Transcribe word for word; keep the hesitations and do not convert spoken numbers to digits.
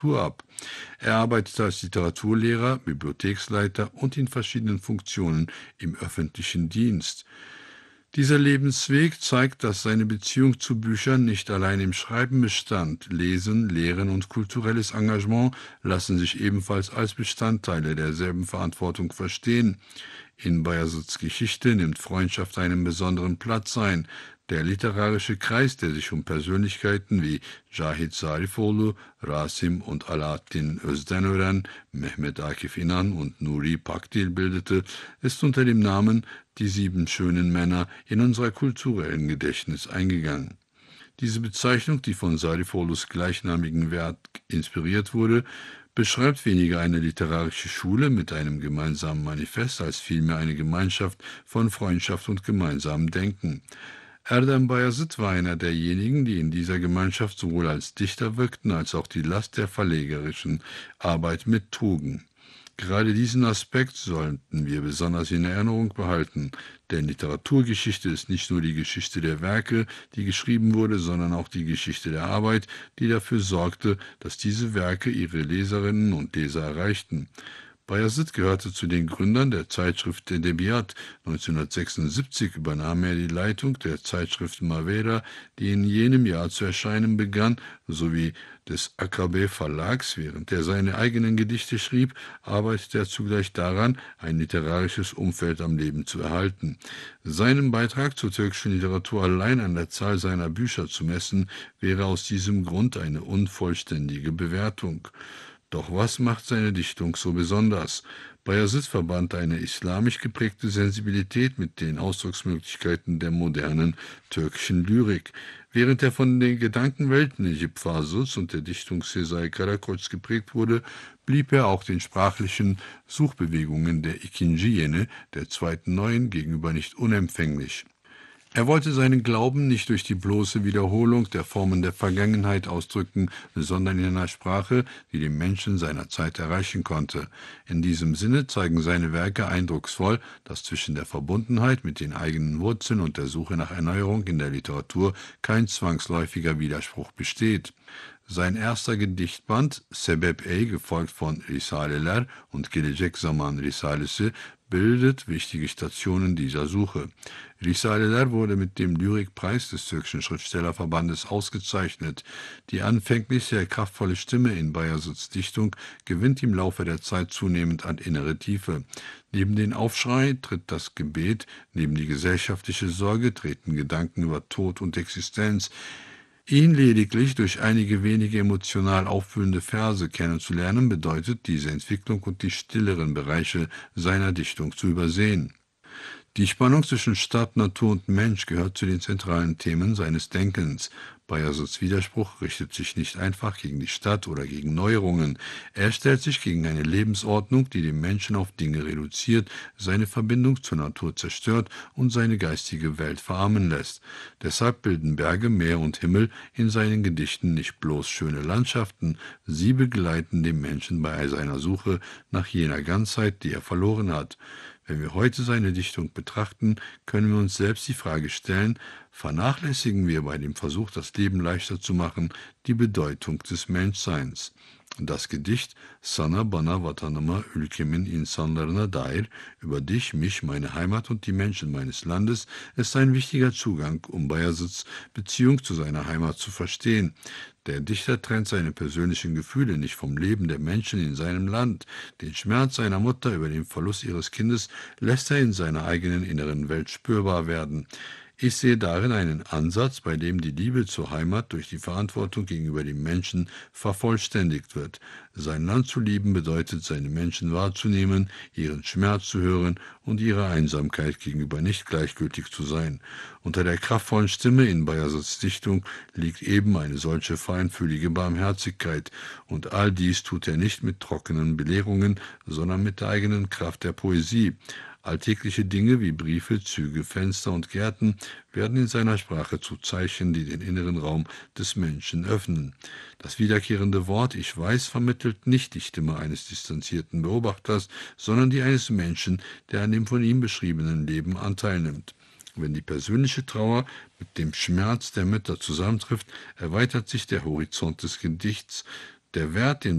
ab. Er arbeitete als Literaturlehrer, Bibliotheksleiter und in verschiedenen Funktionen im öffentlichen Dienst. Dieser Lebensweg zeigt, dass seine Beziehung zu Büchern nicht allein im Schreiben bestand. Lesen, Lehren und kulturelles Engagement lassen sich ebenfalls als Bestandteile derselben Verantwortung verstehen. In Bayazuts Geschichte nimmt Freundschaft einen besonderen Platz ein. Der literarische Kreis, der sich um Persönlichkeiten wie Cahit Zarifoğlu, Rasim und Alaaddin Özdenören, Mehmet Akif İnan und Nuri Pakdil bildete, ist unter dem Namen Die sieben schönen Männer in unser kulturellen Gedächtnis eingegangen. Diese Bezeichnung, die von Zarifoğlu's gleichnamigen Werk inspiriert wurde, beschreibt weniger eine literarische Schule mit einem gemeinsamen Manifest als vielmehr eine Gemeinschaft von Freundschaft und gemeinsamem Denken. Erdem Bayazıt war einer derjenigen, die in dieser Gemeinschaft sowohl als Dichter wirkten, als auch die Last der verlegerischen Arbeit mittrugen. Gerade diesen Aspekt sollten wir besonders in Erinnerung behalten, denn Literaturgeschichte ist nicht nur die Geschichte der Werke, die geschrieben wurde, sondern auch die Geschichte der Arbeit, die dafür sorgte, dass diese Werke ihre Leserinnen und Leser erreichten. Bayazıt gehörte zu den Gründern der Zeitschrift Edebiyat. neunzehnhundertsechsundsiebzig übernahm er die Leitung der Zeitschrift Mavera, die in jenem Jahr zu erscheinen begann, sowie des Akabe Verlags. Während er seine eigenen Gedichte schrieb, arbeitete er zugleich daran, ein literarisches Umfeld am Leben zu erhalten. Seinen Beitrag zur türkischen Literatur allein an der Zahl seiner Bücher zu messen, wäre aus diesem Grund eine unvollständige Bewertung. Doch was macht seine Dichtung so besonders? Bayazıt verband eine islamisch geprägte Sensibilität mit den Ausdrucksmöglichkeiten der modernen türkischen Lyrik. Während er von den Gedankenwelten Necip Fazıl's und der Dichtung Sezai Karakoçs geprägt wurde, blieb er auch den sprachlichen Suchbewegungen der ikinci Yeni, der zweiten Neuen, gegenüber nicht unempfänglich. Er wollte seinen Glauben nicht durch die bloße Wiederholung der Formen der Vergangenheit ausdrücken, sondern in einer Sprache, die den Menschen seiner Zeit erreichen konnte. In diesem Sinne zeigen seine Werke eindrucksvoll, dass zwischen der Verbundenheit mit den eigenen Wurzeln und der Suche nach Erneuerung in der Literatur kein zwangsläufiger Widerspruch besteht. Sein erster Gedichtband, Sebep Ey, gefolgt von Risaleler und Gelecek Zaman Risalesi, bildet wichtige Stationen dieser Suche. Risaleler wurde mit dem Lyrikpreis des türkischen Schriftstellerverbandes ausgezeichnet. Die anfänglich sehr kraftvolle Stimme in Bayazıts Dichtung gewinnt im Laufe der Zeit zunehmend an innere Tiefe. Neben den Aufschrei tritt das Gebet, neben die gesellschaftliche Sorge treten Gedanken über Tod und Existenz. Ihn lediglich durch einige wenige emotional aufwühlende Verse kennenzulernen, bedeutet, diese Entwicklung und die stilleren Bereiche seiner Dichtung zu übersehen. Die Spannung zwischen Stadt, Natur und Mensch gehört zu den zentralen Themen seines Denkens. Bayazıts Widerspruch richtet sich nicht einfach gegen die Stadt oder gegen Neuerungen. Er stellt sich gegen eine Lebensordnung, die den Menschen auf Dinge reduziert, seine Verbindung zur Natur zerstört und seine geistige Welt verarmen lässt. Deshalb bilden Berge, Meer und Himmel in seinen Gedichten nicht bloß schöne Landschaften, sie begleiten den Menschen bei seiner Suche nach jener Ganzheit, die er verloren hat. Wenn wir heute seine Dichtung betrachten, können wir uns selbst die Frage stellen, vernachlässigen wir bei dem Versuch, das Leben leichter zu machen, die Bedeutung des Menschseins. Das Gedicht Sana bana vatanıma ülkemin insanlarına dair über dich, mich, meine Heimat und die Menschen meines Landes ist ein wichtiger Zugang, um Bayazıts Beziehung zu seiner Heimat zu verstehen. Der Dichter trennt seine persönlichen Gefühle nicht vom Leben der Menschen in seinem Land. Den Schmerz seiner Mutter über den Verlust ihres Kindes lässt er in seiner eigenen inneren Welt spürbar werden. Ich sehe darin einen Ansatz, bei dem die Liebe zur Heimat durch die Verantwortung gegenüber dem Menschen vervollständigt wird. Sein Land zu lieben bedeutet, seine Menschen wahrzunehmen, ihren Schmerz zu hören und ihrer Einsamkeit gegenüber nicht gleichgültig zu sein. Unter der kraftvollen Stimme in Bayazıts Dichtung liegt eben eine solche feinfühlige Barmherzigkeit, und all dies tut er nicht mit trockenen Belehrungen, sondern mit der eigenen Kraft der Poesie. Alltägliche Dinge wie Briefe, Züge, Fenster und Gärten werden in seiner Sprache zu Zeichen, die den inneren Raum des Menschen öffnen. Das wiederkehrende Wort Ich weiß vermittelt nicht die Stimme eines distanzierten Beobachters, sondern die eines Menschen, der an dem von ihm beschriebenen Leben Anteil nimmt. Wenn die persönliche Trauer mit dem Schmerz der Mütter zusammentrifft, erweitert sich der Horizont des Gedichts. Der Wert, den